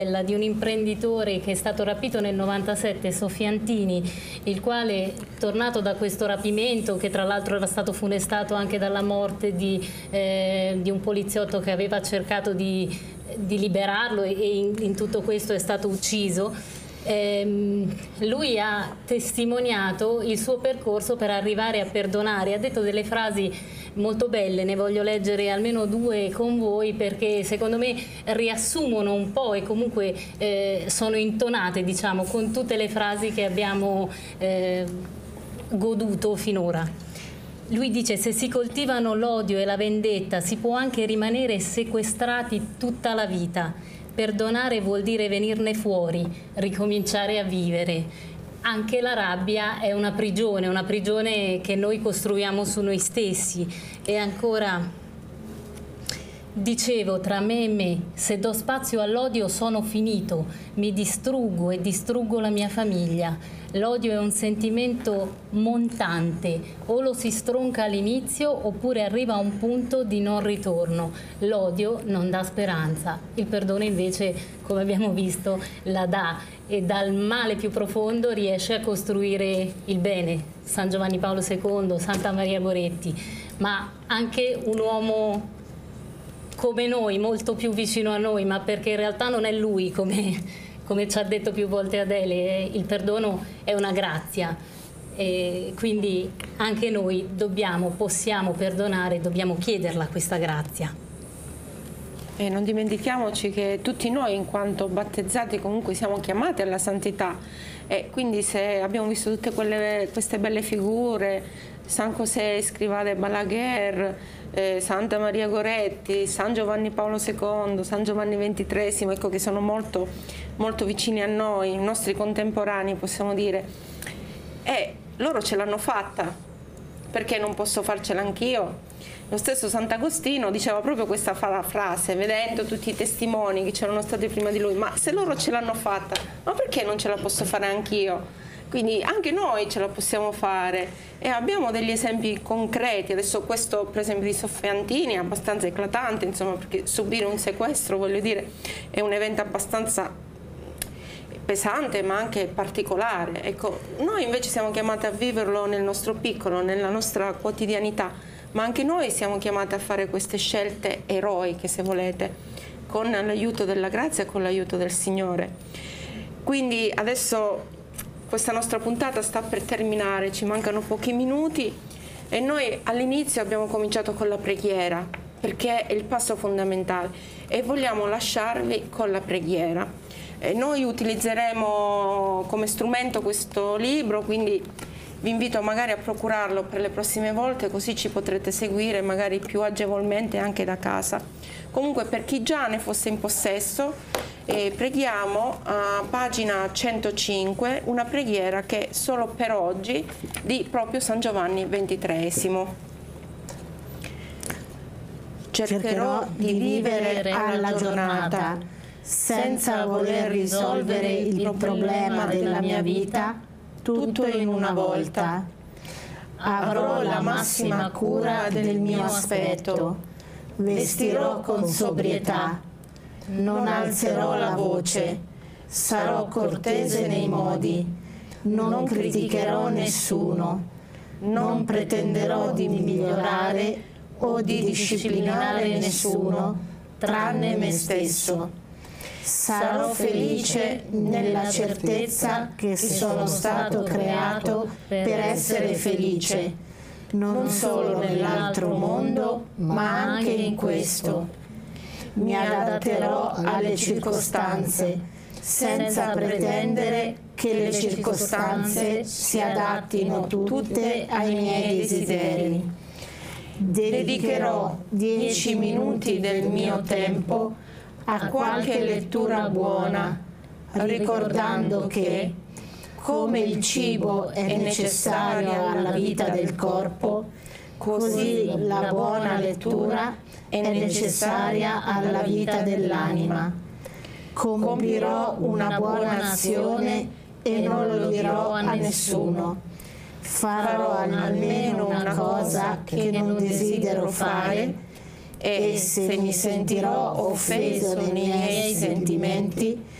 di un imprenditore che è stato rapito nel 97, Sofiantini, il quale, tornato da questo rapimento, che tra l'altro era stato funestato anche dalla morte di un poliziotto che aveva cercato di liberarlo, e in tutto questo è stato ucciso, lui ha testimoniato il suo percorso per arrivare a perdonare. Ha detto delle frasi molto belle, ne voglio leggere almeno due con voi, perché secondo me riassumono un po' e comunque sono intonate, diciamo, con tutte le frasi che abbiamo goduto finora. Lui dice: se si coltivano l'odio e la vendetta si può anche rimanere sequestrati tutta la vita. Perdonare vuol dire venirne fuori, ricominciare a vivere. Anche la rabbia è una prigione che noi costruiamo su noi stessi. E ancora, dicevo, tra me e me, se do spazio all'odio sono finito, mi distruggo e distruggo la mia famiglia. L'odio è un sentimento montante, o lo si stronca all'inizio oppure arriva a un punto di non ritorno. L'odio non dà speranza, il perdono invece, come abbiamo visto, la dà, e dal male più profondo riesce a costruire il bene. San Giovanni Paolo II, Santa Maria Goretti, ma anche un uomo come noi, molto più vicino a noi, ma perché in realtà non è lui, come ci ha detto più volte Adele, il perdono è una grazia, e quindi anche noi possiamo perdonare, dobbiamo chiederla questa grazia. E non dimentichiamoci che tutti noi, in quanto battezzati, comunque siamo chiamati alla santità, e quindi se abbiamo visto tutte queste belle figure, San José Scrivá Balaguer, Santa Maria Goretti, San Giovanni Paolo II, San Giovanni XXIII, ecco, che sono molto, molto vicini a noi, i nostri contemporanei, possiamo dire, e loro ce l'hanno fatta, perché non posso farcela anch'io? Lo stesso Sant'Agostino diceva proprio questa frase, vedendo tutti i testimoni che c'erano stati prima di lui: ma se loro ce l'hanno fatta, ma perché non ce la posso fare anch'io? Quindi anche noi ce la possiamo fare, e abbiamo degli esempi concreti. Adesso questo, per esempio, di Sofiantini è abbastanza eclatante, insomma, perché subire un sequestro, voglio dire, è un evento abbastanza pesante ma anche particolare. Ecco, noi invece siamo chiamati a viverlo nel nostro piccolo, nella nostra quotidianità, ma anche noi siamo chiamati a fare queste scelte eroiche, se volete, con l'aiuto della grazia e con l'aiuto del Signore. Quindi adesso questa nostra puntata sta per terminare, ci mancano pochi minuti, e noi all'inizio abbiamo cominciato con la preghiera, perché è il passo fondamentale, e vogliamo lasciarvi con la preghiera. Noi utilizzeremo come strumento questo libro, quindi vi invito magari a procurarlo per le prossime volte, così ci potrete seguire magari più agevolmente anche da casa. Comunque, per chi già ne fosse in possesso, preghiamo a pagina 105 una preghiera che è solo per oggi, di proprio San Giovanni XXIII. Cercherò di vivere alla giornata, senza voler risolvere il problema della mia vita tutto in una volta. Avrò la massima cura del mio aspetto, vestirò con sobrietà, non alzerò la voce, sarò cortese nei modi, non criticherò nessuno, non pretenderò di migliorare o di disciplinare nessuno, tranne me stesso. Sarò felice nella certezza che sono stato creato per essere felice, non solo nell'altro mondo, ma anche in questo. Mi adatterò alle circostanze, senza pretendere che le circostanze si adattino tutte ai miei desideri. Dedicherò 10 minuti del mio tempo a qualche lettura buona, ricordando che, come il cibo è necessario alla vita del corpo, così la buona lettura è necessaria alla vita dell'anima. Compirò una buona azione e non lo dirò a nessuno. Farò almeno una cosa che non desidero fare e se mi sentirò offeso nei miei sentimenti,